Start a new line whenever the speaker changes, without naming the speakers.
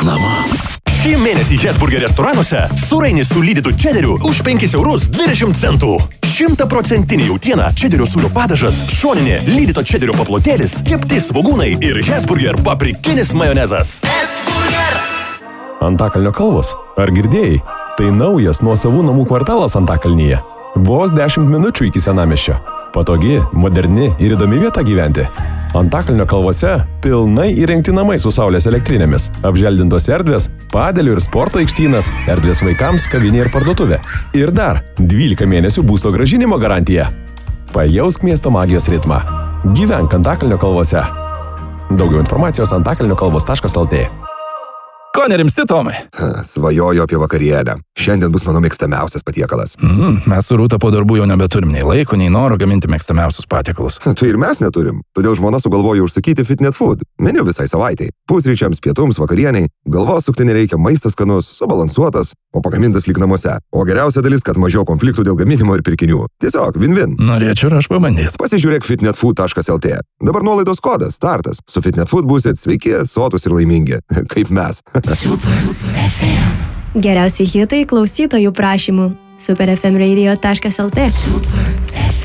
Reklama.
Šį mėnesį Hesburger restoranuose surainis su lydytu čederiu už 5,20 €. 100% jautiena, čederio sūrio padažas, šoninė lydyto čederio paplotėlis, kepti svogūnai ir Hesburger paprikinis majonezas.
Antakalnio kalvos. Ar girdėjai? Tai naujas nuosavų namų kvartalas Antakalnyje. Vos 10 minučių iki senamiesčio. Patogi, moderni ir įdomi vieta gyventi. Antakalnio kalvose pilnai įrengti namai su saulės elektrinėmis, apželdintos erdvės, padelių ir sporto aikštynas, erdvės vaikams, kavinė ir parduotuvė. Ir dar 12 mėnesių būsto grąžinimo garantija. Pajausk miesto magijos ritmą. Gyvenk Antakalnio kalvose. Daugiau informacijos antakalniokalvos.lt.
Ko nerimsti, Tomai?
Svajoju apie vakarienę. Šiandien bus mano mėgstamiausias patiekalas.
Mes su Rūta po darbų jau nebeturim nei laiko, nei noro gaminti mėgstamiausius patiekalus.
Tai ir mes neturim. Todėl žmona sugalvojo užsakyti Fitnet Food. Meniu visai savaitai. Pusryčiams, pietums, vakarieniai. Galvos sukti nereikia, maistas skanus, subalansuotas, o pagamintas lyg namuose. O geriausia dalis, kad mažiau konfliktų dėl gaminimo ir pirkinių. Tiesiog win-win.
Norėčiau ir aš pabandyti.
Pasižiūrėk fitnetfood.lt. Dabar nuolaidos kodas startas. Su Fitnet Food būsit sveiki, sotus ir laimingi. Kaip mes.
Geriausi hitai klausytojų prašymų. superfmradio.lt.